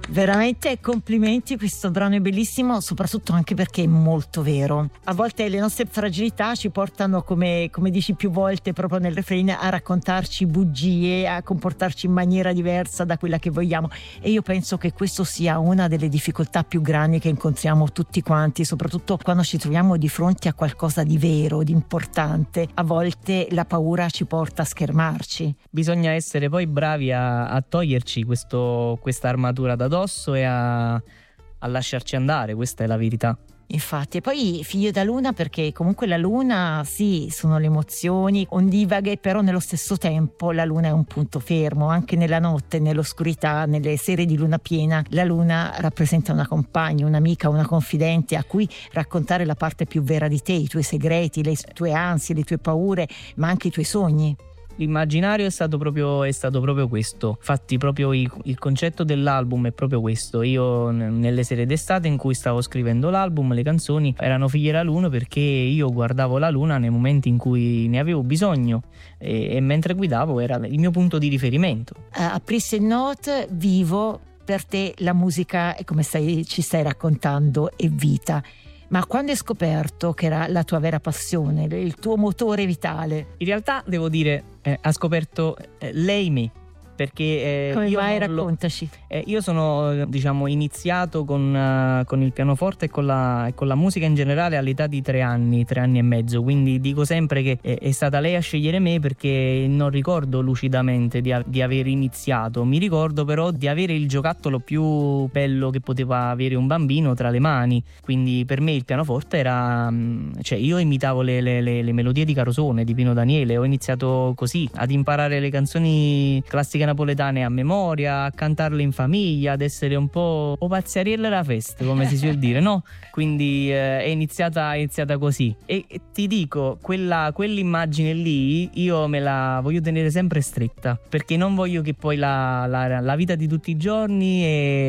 Veramente complimenti, questo brano è bellissimo, soprattutto anche perché è molto vero. A volte le nostre fragilità ci portano, come dici più volte proprio nel refrain, a raccontarci bugie, a comportarci in maniera diversa da quella che vogliamo, e io penso che questo sia una delle difficoltà più grandi che incontriamo tutti quanti, soprattutto quando ci troviamo di fronte a qualcosa di vero, di importante. A volte la paura ci porta a schermarci. Bisogna essere poi bravi a toglierci questa armatura d'addosso e a lasciarci andare, questa è la verità. Infatti, e poi figlio da luna, perché comunque la luna sì, sono le emozioni ondivaghe, però nello stesso tempo la luna è un punto fermo, anche nella notte, nell'oscurità, nelle sere di luna piena. La luna rappresenta una compagna, un'amica, una confidente a cui raccontare la parte più vera di te, i tuoi segreti, le tue ansie, le tue paure, ma anche i tuoi sogni. L'immaginario è stato proprio questo. Infatti proprio il concetto dell'album è proprio questo. Io nelle sere d'estate in cui stavo scrivendo l'album, le canzoni erano figlie della luna, perché io guardavo la luna nei momenti in cui ne avevo bisogno e mentre guidavo era il mio punto di riferimento. A Prissy Note, vivo, per te la musica, come ci stai raccontando, è vita. Ma quando hai scoperto che era la tua vera passione, il tuo motore vitale? In realtà devo dire, ha scoperto lei me, perché come io mai, raccontaci. Io sono iniziato con il pianoforte e con la musica in generale all'età di 3 anni e mezzo, quindi dico sempre che è stata lei a scegliere me, perché non ricordo lucidamente di aver iniziato. Mi ricordo però di avere il giocattolo più bello che poteva avere un bambino tra le mani, quindi per me il pianoforte era, cioè io imitavo le melodie di Carosone, di Pino Daniele. Ho iniziato così ad imparare le canzoni classiche napoletane a memoria, a cantarle in famiglia, ad essere un po' o pazziariella da festa, come si suol dire, no? Quindi è iniziata così. E ti dico, quell'immagine lì io me la voglio tenere sempre stretta, perché non voglio che poi la vita di tutti i giorni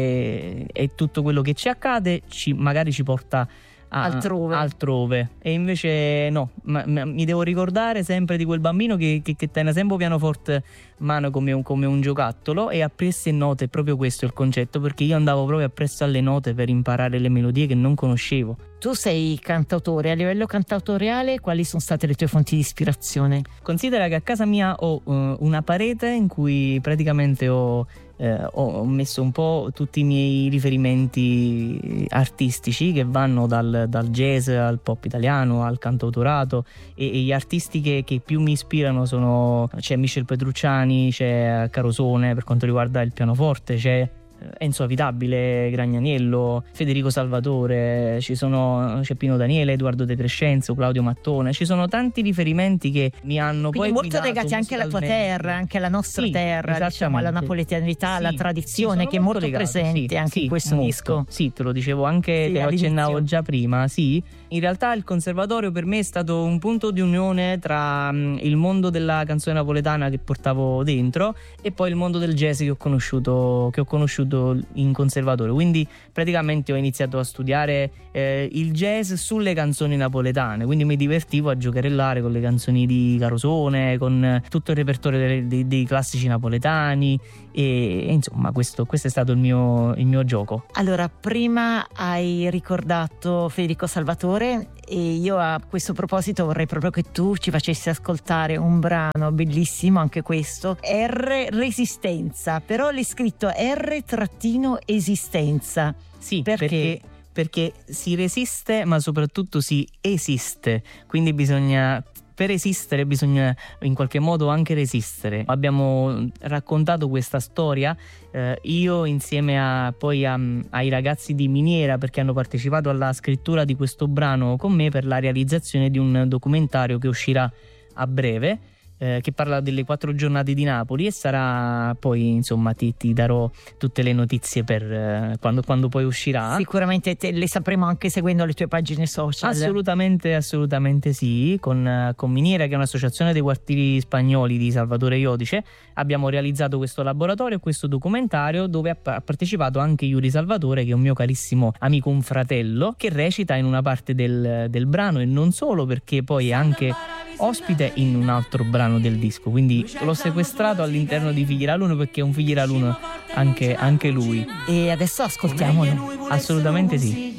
e tutto quello che ci accade magari ci porta altrove. E invece no, mi devo ricordare sempre di quel bambino che tiene sempre un pianoforte mano come un giocattolo, e appresso e note, è proprio questo il concetto, perché io andavo proprio appresso alle note per imparare le melodie che non conoscevo. Tu sei cantautore, a livello cantautoriale quali sono state le tue fonti di ispirazione? Considera che a casa mia ho una parete in cui praticamente ho messo un po' tutti i miei riferimenti artistici, che vanno dal jazz al pop italiano al cantautorato, e gli artisti che più mi ispirano c'è Michel Petrucciani, c'è Carosone per quanto riguarda il pianoforte, c'è Enzo Avitabile, Gragnaniello, Federico Salvatore, c'è Pino Daniele, Edoardo De Crescenzo, Claudio Mattone. Ci sono tanti riferimenti che mi hanno quindi poi molto legati anche alla tua terra, anche alla nostra terra, diciamo, alla napoletanità, alla tradizione, che è molto presente anche in questo disco. Sì, te lo dicevo anche, te lo accennavo già prima. Sì, in realtà il conservatorio per me è stato un punto di unione tra il mondo della canzone napoletana che portavo dentro e poi il mondo del jazz che ho conosciuto in conservatorio. Quindi praticamente ho iniziato a studiare il jazz sulle canzoni napoletane, quindi mi divertivo a giocherellare con le canzoni di Carosone, con tutto il repertorio dei classici napoletani, e insomma questo è stato il mio gioco. Allora, prima hai ricordato Federico Salvatore, e io a questo proposito vorrei proprio che tu ci facessi ascoltare un brano bellissimo, anche questo, Resistenza, però l'hai scritto R-esistenza. Sì, perché si resiste, ma soprattutto si esiste, quindi per esistere bisogna in qualche modo anche resistere. Abbiamo raccontato questa storia io insieme ai ragazzi di Miniera, perché hanno partecipato alla scrittura di questo brano con me per la realizzazione di un documentario che uscirà a breve, che parla delle 4 giornate di Napoli, e sarà poi, insomma, ti darò tutte le notizie per quando poi uscirà. Sicuramente le sapremo anche seguendo le tue pagine social. Assolutamente sì. Con Miniera, che è un'associazione dei quartieri spagnoli di Salvatore Iodice, abbiamo realizzato questo laboratorio e questo documentario, dove ha partecipato anche Yuri Salvatore, che è un mio carissimo amico, un fratello, che recita in una parte del brano, e non solo, perché poi è anche ospite in un altro brano del disco, quindi l'ho sequestrato all'interno di Figli Raluno perché è un Figli Raluno anche lui. E adesso ascoltiamolo. Assolutamente sì.